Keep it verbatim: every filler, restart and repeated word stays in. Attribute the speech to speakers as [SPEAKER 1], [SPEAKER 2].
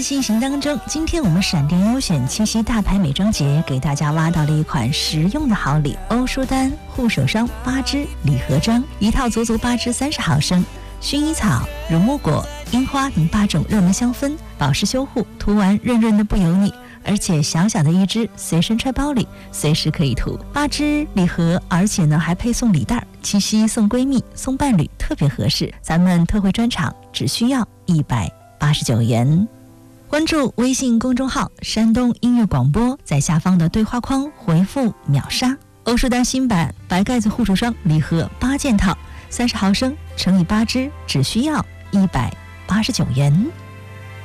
[SPEAKER 1] 在进行当中，今天我们闪电优选七夕大牌美妆节给大家挖到了一款实用的好礼——欧舒丹护手霜八支礼盒装，一套足足八支三十毫升，薰衣草、乳木果、樱花等八种热门香氛，保湿修护，涂完润润的不油腻。而且小小的一支，随身揣包里，随时可以涂。八支礼盒，而且呢还配送礼袋，七夕送闺蜜、送伴侣特别合适。咱们特惠专场只需要一百八十九元。关注微信公众号山东音乐广播，在下方的对话框回复秒杀欧舒丹新版白盖子护手霜礼盒八件套，三十毫升乘以八支，只需要一百八十九元。